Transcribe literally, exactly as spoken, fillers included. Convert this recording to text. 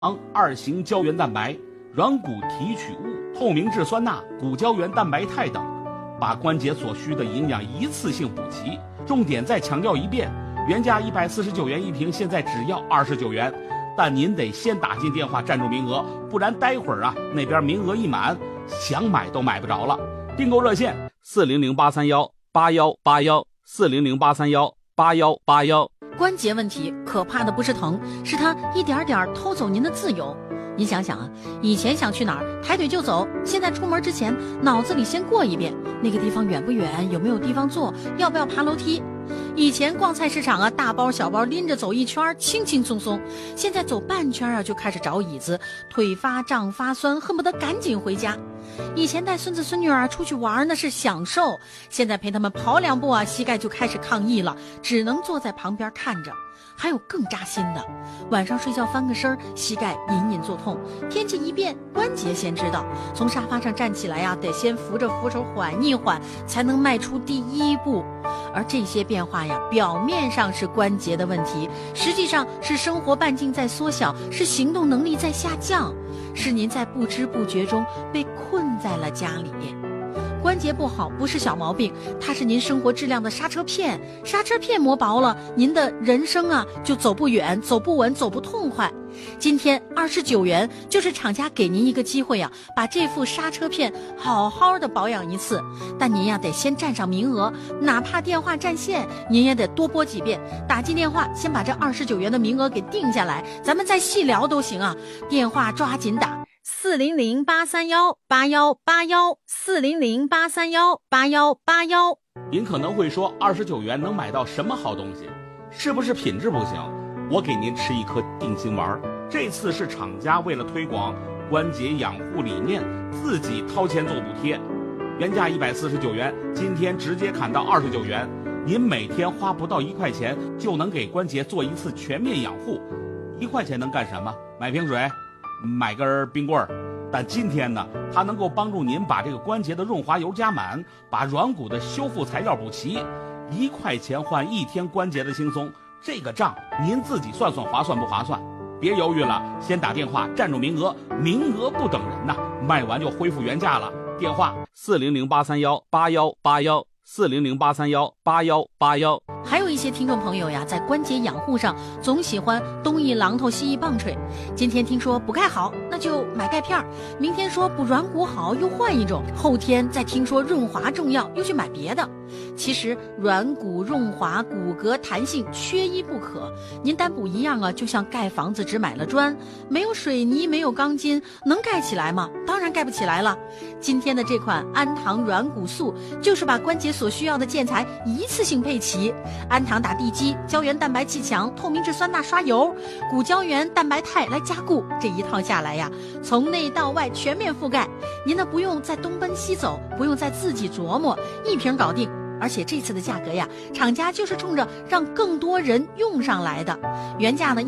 二型胶原蛋白、软骨提取物、透明质酸钠、骨胶原蛋白肽等，把关节所需的营养一次性补齐。重点再强调一遍，原价一百四十九元一瓶，现在只要二十九元。但您得先打进电话占住名额，不然待会儿啊那边名额一满，想买都买不着了。订购热线四零零八三幺八幺八幺四零零八三幺八幺八幺。 关节问题可怕的不是疼，是它一点点偷走您的自由。您想想啊，以前想去哪儿抬腿就走，现在出门之前脑子里先过一遍那个地方远不远，有没有地方坐，要不要爬楼梯。以前逛菜市场啊，大包小包拎着走一圈轻轻松松，现在走半圈啊就开始找椅子，腿发胀发酸，恨不得赶紧回家。以前带孙子孙女儿出去玩那是享受，现在陪他们跑两步啊，膝盖就开始抗议了，只能坐在旁边看着。还有更扎心的，晚上睡觉翻个身，膝盖隐隐作痛，天气一变，关节先知道，从沙发上站起来呀、啊，得先扶着扶手缓一缓，才能迈出第一步。而这些变化呀，表面上是关节的问题，实际上是生活半径在缩小，是行动能力在下降，是您在不知不觉中被困在了家里。关节不好不是小毛病，它是您生活质量的刹车片，刹车片磨薄了，您的人生啊就走不远，走不稳，走不痛快。今天二十九元就是厂家给您一个机会啊，把这副刹车片好好的保养一次。但您呀得先占上名额，哪怕电话占线，您也得多拨几遍，打进电话，先把这二十九元的名额给定下来，咱们再细聊都行啊。电话抓紧打。四零零八三幺八幺八幺四零零八三幺八幺八幺。 您可能会说，二十九元能买到什么好东西？是不是品质不行？我给您吃一颗定心丸。这次是厂家为了推广关节养护理念，自己掏钱做补贴，原价一百四十九元，今天直接砍到二十九元。您每天花不到一块钱，就能给关节做一次全面养护。一块钱能干什么？买瓶水，买根冰棍儿。但今天呢，它能够帮助您把这个关节的润滑油加满，把软骨的修复材料补齐。一块钱换一天关节的轻松，这个账您自己算算划算不划算？别犹豫了，先打电话占住名额，名额不等人呐，卖完就恢复原价了。电话四零零八三幺八幺八幺四零零八三幺八幺八幺。 还有一些听众朋友呀，在关节养护上总喜欢东一榔头西一棒槌。今天听说补钙好，那就买钙片；明天说补软骨好，又换一种；后天再听说润滑重要，又去买别的。其实软骨润滑、骨骼弹性缺一不可。您单补一样啊，就像盖房子只买了砖，没有水泥，没有钢筋，能盖起来吗？当然盖不起来了。今天的这款安堂软骨素，就是把关节所需要的建材一次性配齐。安堂打地基，胶原蛋白砌墙，透明质酸钠刷油，骨胶原蛋白肽来加固，这一套下来呀，从内到外全面覆盖。您呢不用再东奔西走，不用再自己琢磨，一瓶搞定。而且这次的价格呀，厂家就是冲着让更多人用上来的，原价呢